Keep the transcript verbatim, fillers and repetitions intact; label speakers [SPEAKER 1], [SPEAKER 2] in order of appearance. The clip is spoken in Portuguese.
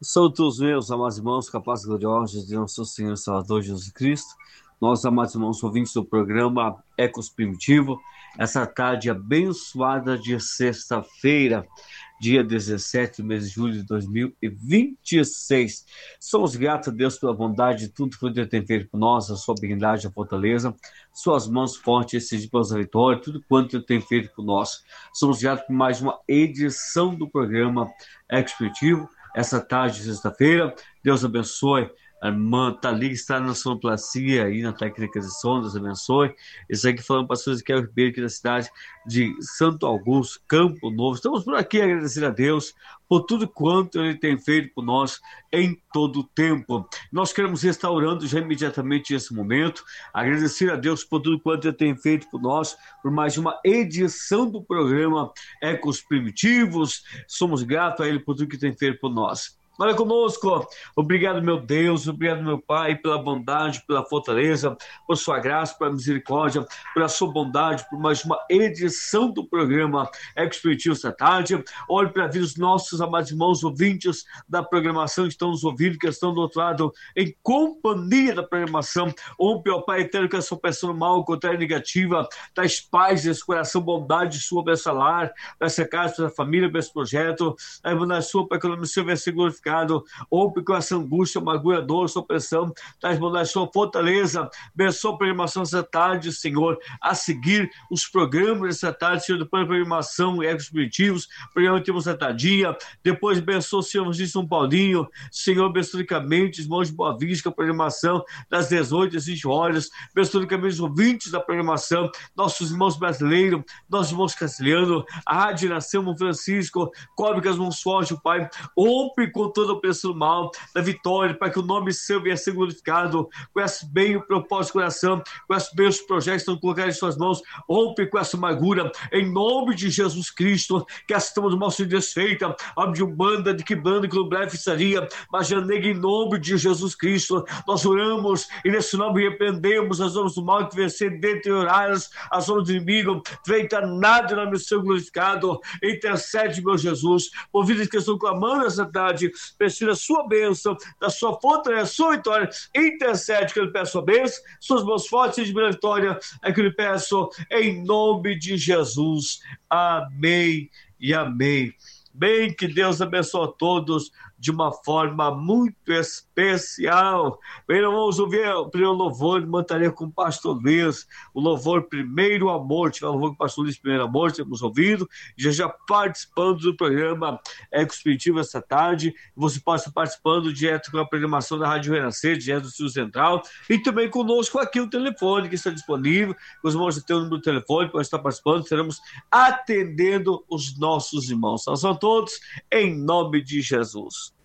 [SPEAKER 1] São todos meus amados irmãos, capazes e gloriosos de nosso Senhor e Salvador Jesus Cristo. Nós, amados irmãos, ouvintes do programa Ecos Primitivo, essa tarde abençoada de sexta-feira, dia dezessete do mês de julho de dois mil e vinte e seis. Somos gratos a Deus pela bondade de tudo que Ele tem feito por nós, a sua bondade, a fortaleza, suas mãos fortes, esses dias da vitória, tudo quanto Ele tem feito por nós. Somos gratos por mais uma edição do programa Ecos Primitivo, essa tarde de sexta-feira. Deus abençoe a irmã Thalia, que está na sonoplastia aí na técnica de som. Deus abençoe. Isso aqui falando para o pastor Ezequiel Ribeiro, aqui da cidade de Santo Augusto, Campo Novo. Estamos por aqui agradecer a Deus por tudo quanto Ele tem feito por nós em todo o tempo. Nós queremos restaurando já imediatamente nesse momento, agradecer a Deus por tudo quanto Ele tem feito por nós, por mais uma edição do programa Ecos Primitivos. Somos gratos a Ele por tudo que tem feito por nós. Olha conosco, obrigado meu Deus, obrigado meu Pai pela bondade, pela fortaleza, por sua graça, pela misericórdia, pela sua bondade, por mais uma edição do programa Ecos Primitivos esta tarde. Olhe para a vida dos nossos amados irmãos ouvintes da programação que estão nos ouvindo, que estão do outro lado em companhia da programação. Ou pelo Pai eterno, que essa pessoa mal, contrária negativa, traz paz nesse coração, bondade sua para essa lar, para essa casa, para essa família, para esse projeto. A bondade sua para que o nome seu venha ser glorificado. Ou com essa angústia, amargura, dor, opressão, traz bondade, sua fortaleza, abençoa a programação dessa tarde, Senhor, a seguir os programas dessa tarde, Senhor, depois da programação, Ecos Primitivos, programa Temos Dia, depois abençoa o Senhor de São Paulinho, Senhor, abençoa unicamente os irmãos de Boa Vista, a programação das dezoito às vinte horas, abençoa unicamente os ouvintes da programação, nossos irmãos brasileiros, nossos irmãos castelhanos, a Rádio Nação Francisco, cobre com as mãos fortes, Pai, rompe com toda a pessoa mal, da vitória, para que o nome seu venha ser glorificado. Conhece bem o propósito do coração, conhece bem os projetos que estão colocados em suas mãos, rompe com essa amargura, em nome de Jesus Cristo, que estamos mal se desfeita, homem de Umbanda, de Quibanda, que no breve seria, mas já nega em nome de Jesus Cristo, nós oramos e nesse nome repreendemos as obras do mal que vêm ser deterioradas, as obras do inimigo, feita nada na missão glorificado, intercede, meu Jesus, por vidas que estão clamando essa tarde, precisa da sua bênção, da sua fortaleza, da sua vitória, intercede que eu lhe peço a bênção, suas mãos fortes de minha vitória, é que eu lhe peço em nome de Jesus, amém e amém. Bem, que Deus abençoe a todos de uma forma muito especial. Bem, nós vamos ouvir o primeiro louvor de Mantaria com o pastor Luiz, o louvor Primeiro Amor, tivemos o louvor com o pastor Luiz Primeiro Amor, temos ouvido, já já participando do programa Ecos Primitivo esta tarde. Você pode estar participando direto com a programação da Rádio Renascer, direto do Sul Central, e também conosco aqui o telefone que está disponível, os irmãos já têm o número do telefone, pode estar participando, estaremos atendendo os nossos irmãos. Salve a todos, em nome de Jesus.